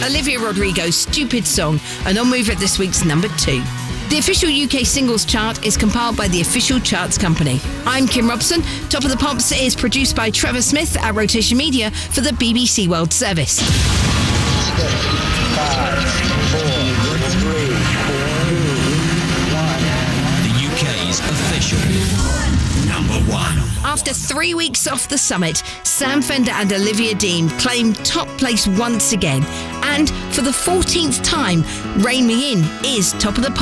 Olivia Rodrigo's Stupid Song, and on Move at this week's number 2. The official UK singles chart is compiled by the official charts company. I'm Kim Robson. Top of the Pops is produced by Trevor Smith at Rotation Media for the BBC World Service. 6, 5, 4, 3, 2, 1. The UK's official number 1. After 3 weeks off the summit, Sam Fender and Olivia Dean claimed top place once again. And for the 14th time, Rain Me In is Top of the Pops.